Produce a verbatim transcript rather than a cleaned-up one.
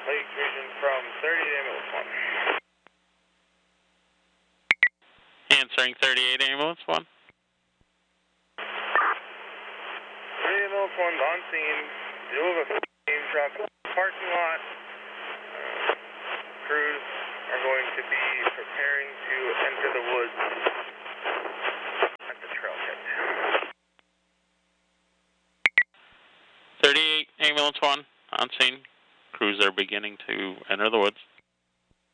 Lake Region from thirty-eight Ambulance one. Answering thirty-eight Ambulance one. thirty-eight Ambulance one on scene. Deal with a f***ing truck. Parking lot. Uh, crews are going to be preparing to enter the woods at the trailhead. thirty-eight Ambulance one on scene. Crews are beginning to enter the woods.